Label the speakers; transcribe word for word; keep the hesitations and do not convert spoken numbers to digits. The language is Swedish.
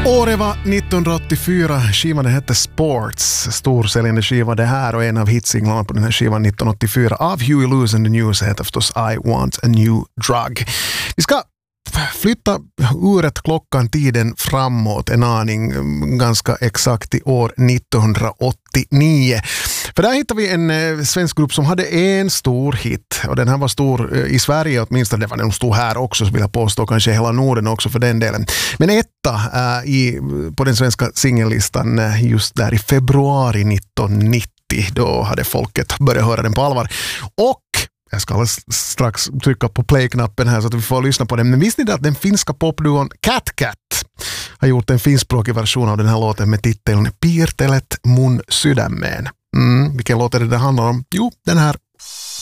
Speaker 1: Året var nittonhundraåttiofyra, skivan hette Sports, storsäljande skiva det här och en av hitsinglarna på den här skivan nittonhundraåttiofyra av Huey Lewis and the News heter förstås I Want a New Drug. Vi ska flytta uret klockan tiden framåt en aning, ganska exakt i år nittonhundraåttionio. För där hittar vi en eh, svensk grupp som hade en stor hit och den här var stor eh, i Sverige åtminstone, det var den stor här också så vill jag påstå, kanske hela Norden också för den delen. Men etta eh, i, på den svenska singellistan eh, just där i februari nittonhundranittio, då hade folket börjat höra den på allvar. Och jag ska strax trycka på play-knappen här så att vi får lyssna på den. Men visste ni att den finska popduon Cat Cat har gjort en finspråkig version av den här låten med titeln Piirtelet mun sydämeen. Mm, vilken låt är det det handlar om? Jo, den här.